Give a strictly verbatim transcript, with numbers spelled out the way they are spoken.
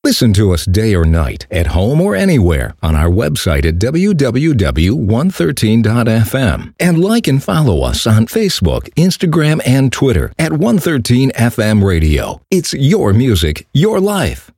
Listen to us day or night, at home or anywhere, on our website at w w w dot one thirteen dot f m. And like and follow us on Facebook, Instagram, and Twitter at one thirteen F M Radio. It's your music, your life.